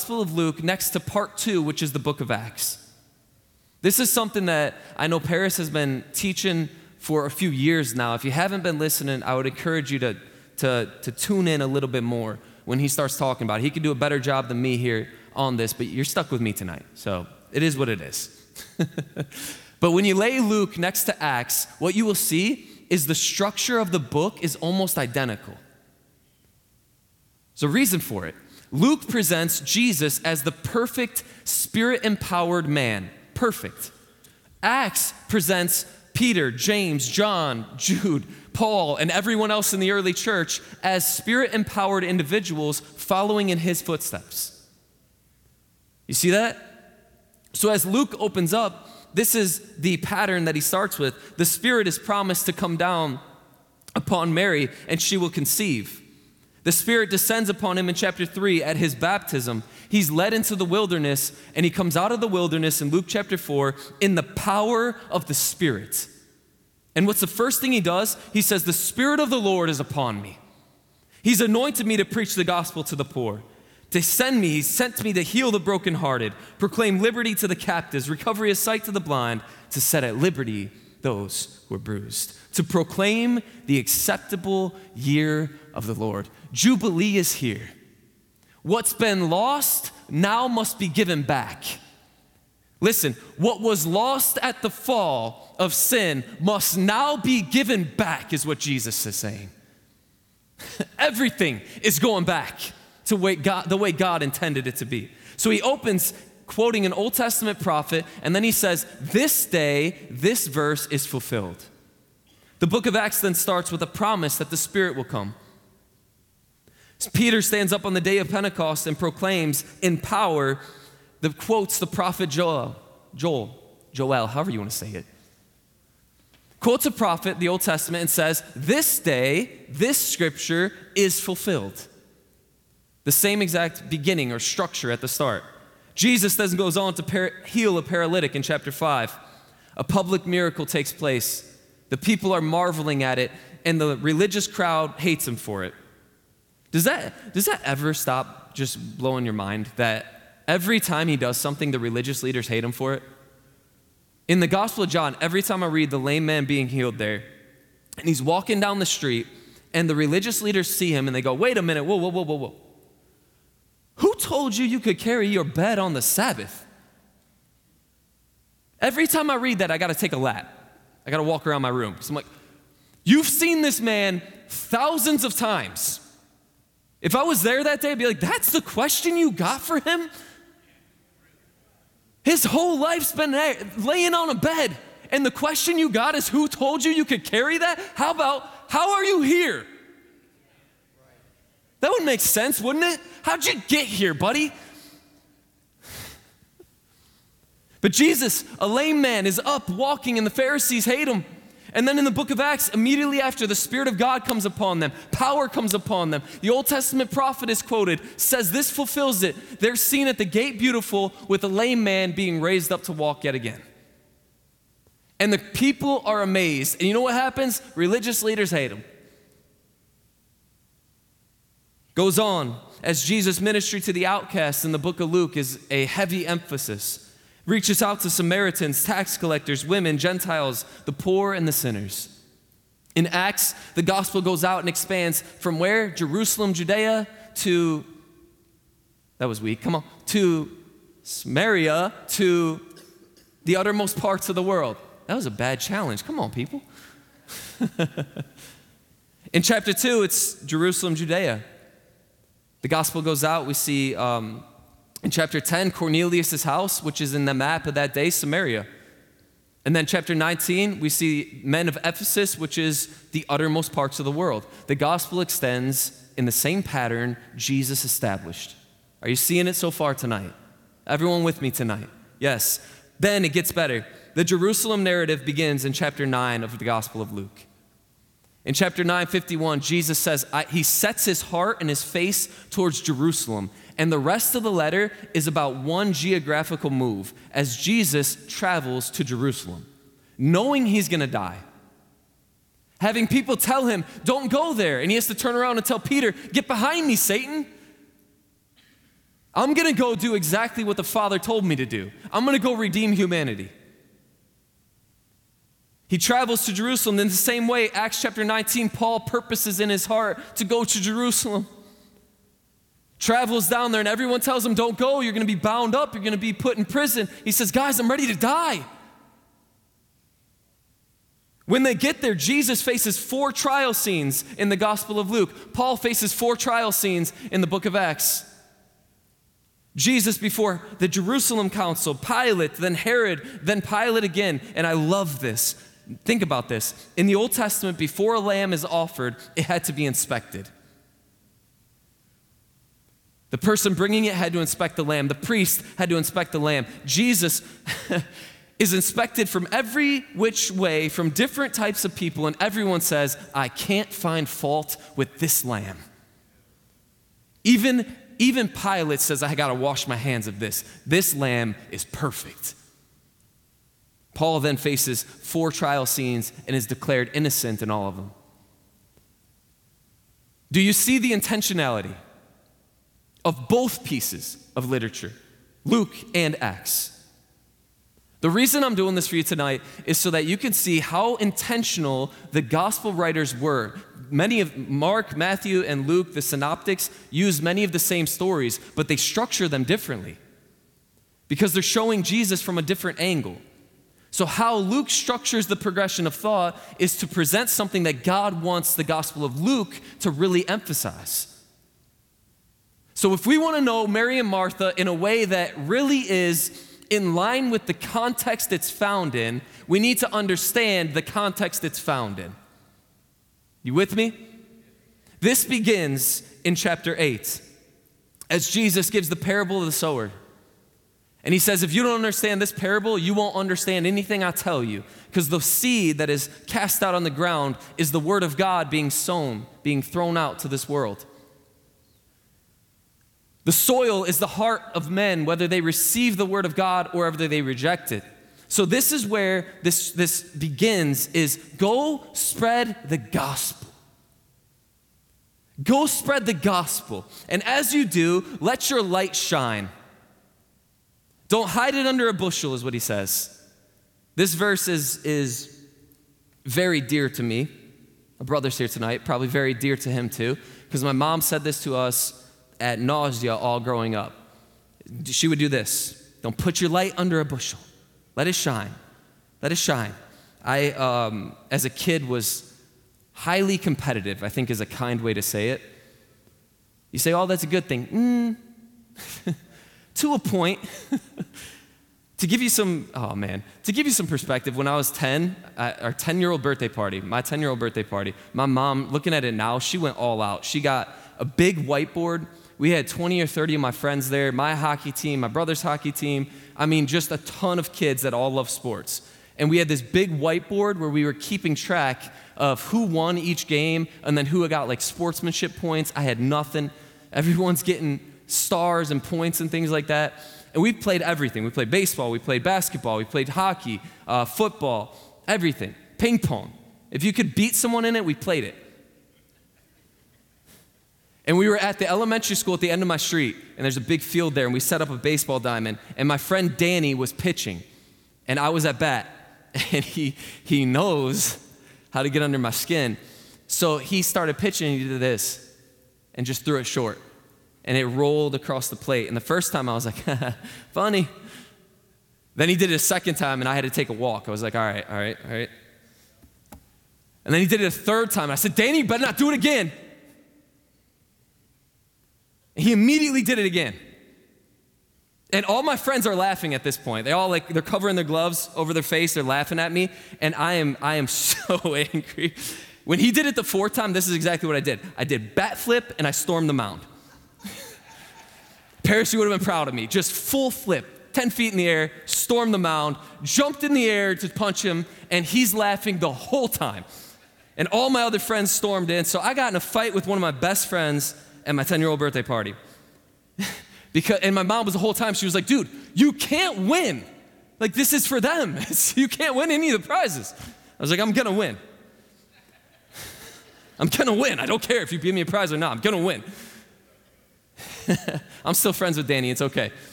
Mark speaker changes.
Speaker 1: Gospel of Luke next to part 2, which is the book of Acts. This is something that I know Paris has been teaching for a few years now. If you haven't been listening, I would encourage you to tune in a little bit more when he starts talking about it. He can do a better job than me here on this, but you're stuck with me tonight, so it is what it is. But when you lay Luke next to Acts, what you will see is the structure of the book is almost identical. There's a reason for it. Luke presents Jesus as the perfect, spirit-empowered man. Perfect. Acts presents Peter, James, John, Jude, Paul, and everyone else in the early church as spirit-empowered individuals following in his footsteps. You see that? So as Luke opens up, this is the pattern that he starts with. The Spirit is promised to come down upon Mary, and she will conceive. The Spirit descends upon him in chapter 3 at his baptism. He's led into the wilderness, and he comes out of the wilderness in Luke chapter 4 in the power of the Spirit. And what's the first thing he does? He says, the Spirit of the Lord is upon me. He's anointed me to preach the gospel to the poor. He sent me to heal the brokenhearted, proclaim liberty to the captives, recovery of sight to the blind, to set at liberty those who are bruised, to proclaim the acceptable year of the Lord. Jubilee is here. What's been lost now must be given back. Listen, what was lost at the fall of sin must now be given back, is what Jesus is saying. Everything is going back to the way God intended it to be. So he opens quoting an Old Testament prophet, and then he says, this day, this verse is fulfilled. The book of Acts then starts with a promise that the Spirit will come. Peter stands up on the day of Pentecost and proclaims in power, quotes the prophet Joel, however you want to say it. Quotes a prophet, the Old Testament, and says, this day, this scripture is fulfilled. The same exact beginning or structure at the start. Jesus then goes on to heal a paralytic in chapter 5. A public miracle takes place. The people are marveling at it, and the religious crowd hates him for it. Does that ever stop just blowing your mind that every time he does something, the religious leaders hate him for it? In the Gospel of John, every time I read the lame man being healed there, and he's walking down the street, and the religious leaders see him, and they go, wait a minute, whoa. Who told you could carry your bed on the Sabbath? Every time I read that, I got to take a lap. I got to walk around my room. So I'm like, you've seen this man thousands of times. If I was there that day, I'd be like, that's the question you got for him? His whole life's been laying on a bed, and the question you got is, who told you could carry that? How about, how are you here? That would make sense, wouldn't it? How'd you get here, buddy? But Jesus, a lame man, is up walking, and the Pharisees hate him. And then in the book of Acts, immediately after, the Spirit of God comes upon them. Power comes upon them. The Old Testament prophet is quoted, says this fulfills it. They're seen at the gate beautiful with a lame man being raised up to walk yet again. And the people are amazed. And you know what happens? Religious leaders hate him. Goes on, as Jesus' ministry to the outcasts in the book of Luke is a heavy emphasis. Reaches out to Samaritans, tax collectors, women, Gentiles, the poor and the sinners. In Acts, the gospel goes out and expands from where? Jerusalem, Judea, to, that was weak, come on, to Samaria, to the uttermost parts of the world. That was a bad challenge. Come on, people. In chapter 2, it's Jerusalem, Judea. The gospel goes out. We see in chapter 10, Cornelius' house, which is in the map of that day, Samaria. And then chapter 19, we see men of Ephesus, which is the uttermost parts of the world. The gospel extends in the same pattern Jesus established. Are you seeing it so far tonight? Everyone with me tonight? Yes. Then it gets better. The Jerusalem narrative begins in chapter 9 of the Gospel of Luke. In chapter 9:51, Jesus says, he sets his heart and his face towards Jerusalem. And the rest of the letter is about one geographical move as Jesus travels to Jerusalem, knowing he's going to die. Having people tell him, don't go there. And he has to turn around and tell Peter, get behind me, Satan. I'm going to go do exactly what the Father told me to do. I'm going to go redeem humanity. He travels to Jerusalem. In the same way, Acts chapter 19, Paul purposes in his heart to go to Jerusalem. Travels down there, and everyone tells him, don't go. You're going to be bound up. You're going to be put in prison. He says, guys, I'm ready to die. When they get there, Jesus faces 4 trial scenes in the Gospel of Luke. Paul faces 4 trial scenes in the book of Acts. Jesus before the Jerusalem council, Pilate, then Herod, then Pilate again. And I love this. Think about this. In the Old Testament, before a lamb is offered, it had to be inspected. The person bringing it had to inspect the lamb. The priest had to inspect the lamb. Jesus is inspected from every which way, from different types of people, and everyone says, I can't find fault with this lamb. Even Pilate says, I got to wash my hands of this. This lamb is perfect. Paul then faces 4 trial scenes and is declared innocent in all of them. Do you see the intentionality of both pieces of literature, Luke and Acts? The reason I'm doing this for you tonight is so that you can see how intentional the gospel writers were. Many of Mark, Matthew, and Luke, the synoptics, use many of the same stories, but they structure them differently because they're showing Jesus from a different angle. So how Luke structures the progression of thought is to present something that God wants the Gospel of Luke to really emphasize. So if we want to know Mary and Martha in a way that really is in line with the context it's found in, we need to understand the context it's found in. You with me? This begins in chapter 8 as Jesus gives the parable of the sower. And he says, if you don't understand this parable, you won't understand anything I tell you. Because the seed that is cast out on the ground is the word of God being sown, being thrown out to this world. The soil is the heart of men, whether they receive the word of God or whether they reject it. So this is where this begins, is go spread the gospel. Go spread the gospel. And as you do, let your light shine. Don't hide it under a bushel, is what he says. This verse is very dear to me. My brother's here tonight, probably very dear to him too, because my mom said this to us at nausea all growing up. She would do this. Don't put your light under a bushel. Let it shine. Let it shine. I, as a kid, was highly competitive, I think is a kind way to say it. You say, oh, that's a good thing. To a point. To give you some perspective, when I was 10, at our 10-year-old birthday party, my mom, looking at it now, she went all out. She got a big whiteboard. We had 20 or 30 of my friends there, my hockey team, my brother's hockey team. I mean, just a ton of kids that all love sports. And we had this big whiteboard where we were keeping track of who won each game and then who got like sportsmanship points. I had nothing. Everyone's getting stars and points and things like that. And we played everything. We played baseball, we played basketball, we played hockey, football, everything. Ping pong. If you could beat someone in it, we played it. And we were at the elementary school at the end of my street, and there's a big field there, and we set up a baseball diamond, and my friend Danny was pitching, and I was at bat, and he knows how to get under my skin. So he started pitching, and he did this, and just threw it short, and it rolled across the plate. And the first time I was like, funny. Then he did it a second time, and I had to take a walk. I was like, all right. And then he did it a third time, and I said, Danny, you better not do it again. He immediately did it again. And all my friends are laughing at this point. They're covering their gloves over their face. They're laughing at me. And I am so angry. When he did it the fourth time, this is exactly what I did. I did bat flip and I stormed the mound. Parachute would have been proud of me. Just full flip, 10 feet in the air, stormed the mound, jumped in the air to punch him, and he's laughing the whole time. And all my other friends stormed in. So I got in a fight with one of my best friends at my 10-year-old birthday party. And my mom was the whole time, she was like, dude, you can't win. Like, this is for them. You can't win any of the prizes. I was like, I'm gonna win. I'm gonna win. I don't care if you give me a prize or not, I'm gonna win. I'm still friends with Danny, it's okay.